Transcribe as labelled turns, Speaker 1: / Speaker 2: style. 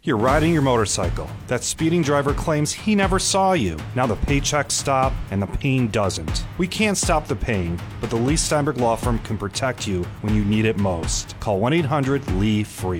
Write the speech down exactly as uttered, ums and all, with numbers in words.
Speaker 1: You're riding your motorcycle. That speeding driver claims he never saw you. Now the paychecks stop and the pain doesn't. We can't stop the pain, but the Lee Steinberg Law Firm can protect you when you need it most. Call one eight hundred Lee free.